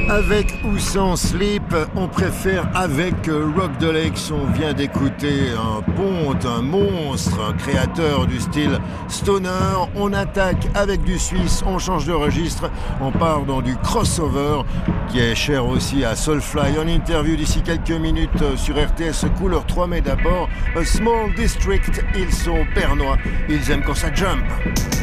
Avec ou sans Sleep, on préfère avec Rock the Lakes. On vient d'écouter un ponte, un monstre, un créateur du style stoner. On attaque avec du suisse, on change de registre, on part dans du crossover qui est cher aussi à Soulfly. En interview d'ici quelques minutes sur RTS Couleur 3, mais d'abord A Small District, ils sont bernois, ils aiment quand ça jump.